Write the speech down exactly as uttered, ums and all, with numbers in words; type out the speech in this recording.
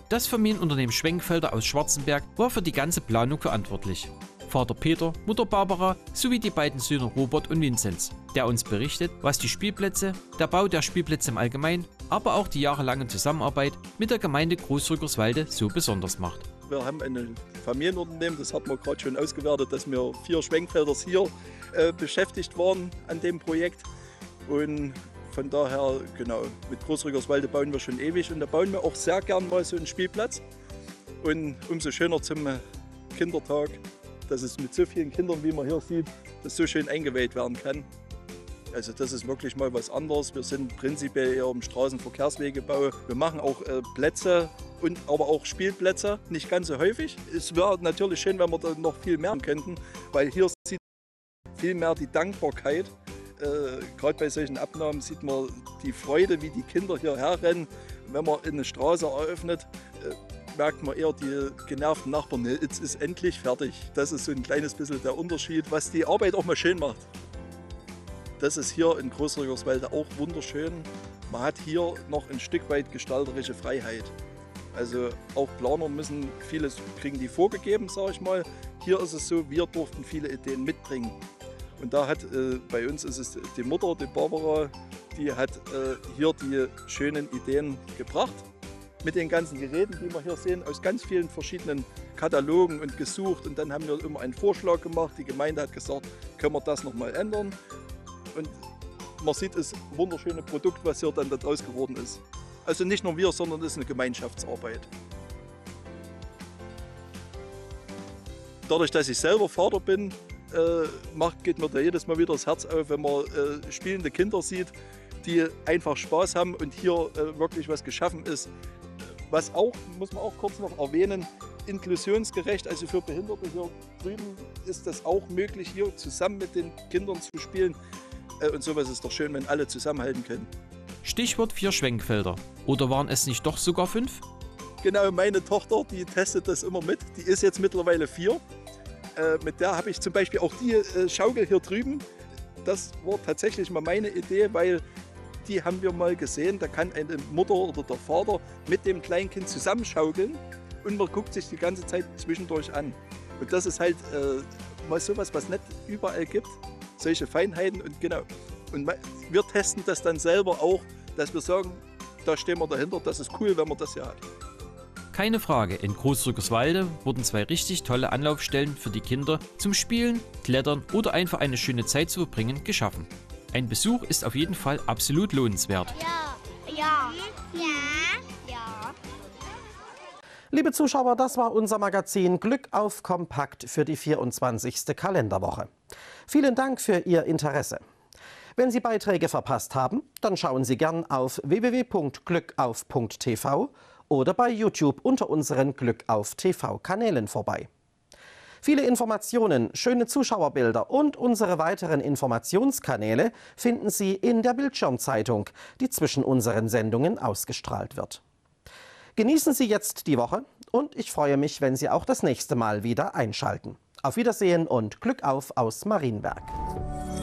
Das Familienunternehmen Schwenkfelder aus Schwarzenberg war für die ganze Planung verantwortlich. Vater Peter, Mutter Barbara sowie die beiden Söhne Robert und Vinzenz, der uns berichtet, was die Spielplätze, der Bau der Spielplätze im Allgemeinen, aber auch die jahrelange Zusammenarbeit mit der Gemeinde Großrückerswalde so besonders macht. Wir haben ein Familienunternehmen, das hat man gerade schon ausgewertet, dass wir vier Schwenkfelders hier äh, beschäftigt waren an dem Projekt. Und von daher, genau, mit Großrückerswalde bauen wir schon ewig und da bauen wir auch sehr gern mal so einen Spielplatz. Und umso schöner zum Kindertag, dass es mit so vielen Kindern, wie man hier sieht, das so schön eingeweiht werden kann. Also das ist wirklich mal was anderes. Wir sind prinzipiell eher im Straßenverkehrswegebau. Wir machen auch äh, Plätze und aber auch Spielplätze, nicht ganz so häufig. Es wäre natürlich schön, wenn wir da noch viel mehr könnten, weil hier sieht man viel mehr die Dankbarkeit. Äh, Gerade bei solchen Abnahmen sieht man die Freude, wie die Kinder hierher rennen. Wenn man eine Straße eröffnet, äh, merkt man eher die genervten Nachbarn, nee, jetzt ist endlich fertig. Das ist so ein kleines bisschen der Unterschied, was die Arbeit auch mal schön macht. Das ist hier in Großrückerswalde auch wunderschön. Man hat hier noch ein Stück weit gestalterische Freiheit. Also auch Planer müssen vieles, kriegen die vorgegeben, sage ich mal. Hier ist es so, wir durften viele Ideen mitbringen. Und da hat, äh, bei uns ist es die Mutter, die Barbara, die hat äh, hier die schönen Ideen gebracht. Mit den ganzen Geräten, die wir hier sehen, aus ganz vielen verschiedenen Katalogen und gesucht. Und dann haben wir immer einen Vorschlag gemacht. Die Gemeinde hat gesagt, können wir das noch mal ändern. Und man sieht das wunderschöne Produkt, was hier dann daraus geworden ist. Also nicht nur wir, sondern es ist eine Gemeinschaftsarbeit. Dadurch, dass ich selber Vater bin, äh, macht, geht mir da jedes Mal wieder das Herz auf, wenn man äh, spielende Kinder sieht, die einfach Spaß haben und hier äh, wirklich was geschaffen ist. Was auch, muss man auch kurz noch erwähnen, inklusionsgerecht, also für Behinderte hier drüben ist das auch möglich, hier zusammen mit den Kindern zu spielen. Und sowas ist doch schön, wenn alle zusammenhalten können. Stichwort vier Schwenkfelder. Oder waren es nicht doch sogar fünf? Genau, meine Tochter, die testet das immer mit. Die ist jetzt mittlerweile vier. Äh, mit der habe ich zum Beispiel auch die äh, Schaukel hier drüben. Das war tatsächlich mal meine Idee, weil die haben wir mal gesehen. Da kann eine Mutter oder der Vater mit dem Kleinkind zusammenschaukeln und man guckt sich die ganze Zeit zwischendurch an. Und das ist halt äh, mal sowas, was nicht überall gibt. Solche Feinheiten und genau. Und wir testen das dann selber auch, dass wir sagen, da stehen wir dahinter, das ist cool, wenn man das hier hat. Keine Frage, in Großrückerswalde wurden zwei richtig tolle Anlaufstellen für die Kinder zum Spielen, Klettern oder einfach eine schöne Zeit zu verbringen geschaffen. Ein Besuch ist auf jeden Fall absolut lohnenswert. Ja, ja, ja, ja. Liebe Zuschauer, das war unser Magazin Glück auf Kompakt für die vierundzwanzigste Kalenderwoche. Vielen Dank für Ihr Interesse. Wenn Sie Beiträge verpasst haben, dann schauen Sie gern auf w w w punkt glückauf punkt t v oder bei YouTube unter unseren Glückauf T V-Kanälen vorbei. Viele Informationen, schöne Zuschauerbilder und unsere weiteren Informationskanäle finden Sie in der Bildschirmzeitung, die zwischen unseren Sendungen ausgestrahlt wird. Genießen Sie jetzt die Woche und ich freue mich, wenn Sie auch das nächste Mal wieder einschalten. Auf Wiedersehen und Glück auf aus Marienberg.